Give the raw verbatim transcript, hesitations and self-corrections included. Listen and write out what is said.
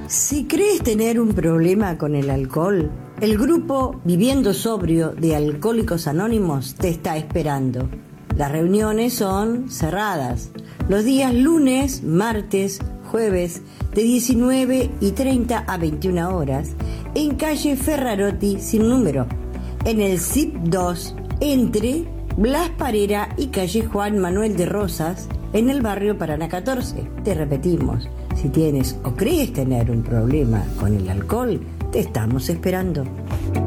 Si crees tener un problema con el alcohol, el grupo Viviendo Sobrio de Alcohólicos Anónimos te está esperando. Las reuniones son cerradas, los días lunes, martes, jueves, de diecinueve y treinta a veintiuna horas, en calle Ferrarotti sin número, en el C I P dos, entre Blas Parera y calle Juan Manuel de Rosas, en el barrio Paraná catorce. Te repetimos, si tienes o crees tener un problema con el alcohol, te estamos esperando.